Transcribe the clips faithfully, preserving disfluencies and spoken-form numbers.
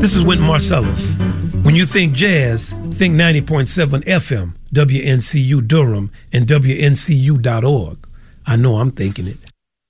This is Wynton Marsalis. When you think jazz, think ninety point seven F M, W N C U Durham, and W N C U dot org. I know I'm thinking it.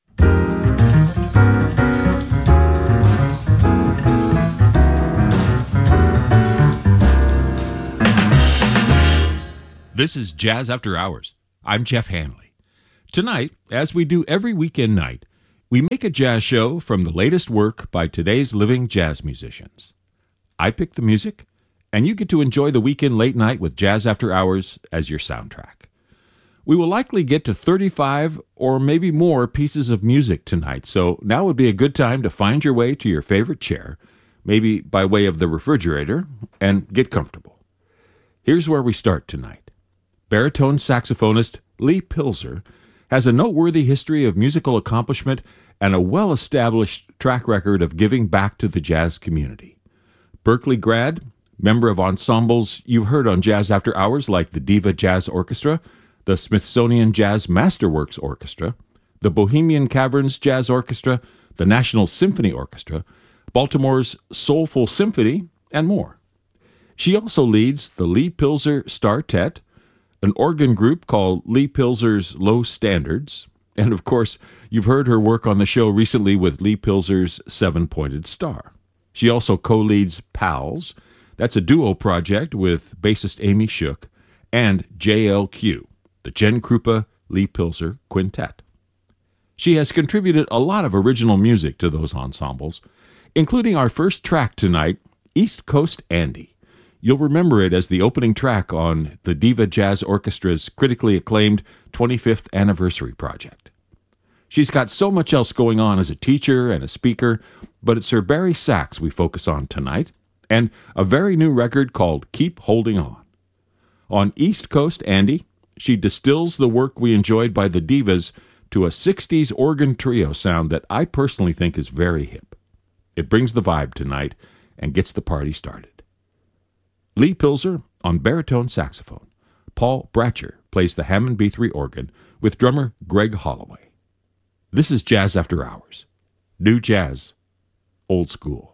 This is Jazz After Hours. I'm Jeff Hanley. Tonight, as we do every weekend night, we make a jazz show from the latest work by today's living jazz musicians. I pick the music, and you get to enjoy the weekend late night with Jazz After Hours as your soundtrack. We will likely get to thirty-five or maybe more pieces of music tonight, so now would be a good time to find your way to your favorite chair, maybe by way of the refrigerator, and get comfortable. Here's where we start tonight. Baritone saxophonist Lee Pilzer has a noteworthy history of musical accomplishment and a well-established track record of giving back to the jazz community. Berkeley grad, member of ensembles you've heard on Jazz After Hours like the Diva Jazz Orchestra, the Smithsonian Jazz Masterworks Orchestra, the Bohemian Caverns Jazz Orchestra, the National Symphony Orchestra, Baltimore's Soulful Symphony, and more. She also leads the Lee Pilzer Startet, an organ group called Lee Pilzer's Low Standards, and of course, you've heard her work on the show recently with Lee Pilzer's Seven-Pointed Star. She also co-leads PALS, that's a duo project with bassist Amy Shook, and J L Q, the Jen Krupa Lee Pilzer Quintet. She has contributed a lot of original music to those ensembles, including our first track tonight, East Coast Andy. You'll remember it as the opening track on the Diva Jazz Orchestra's critically acclaimed twenty-fifth anniversary project. She's got so much else going on as a teacher and a speaker, but it's her Barry sax we focus on tonight, and a very new record called Keep Holding On. On East Coast Andy, she distills the work we enjoyed by the Divas to a sixties organ trio sound that I personally think is very hip. It brings the vibe tonight and gets the party started. Lee Pilzer on baritone saxophone. Paul Bratcher plays the Hammond B three organ with drummer Greg Holloway. This is Jazz After Hours. New jazz, old school.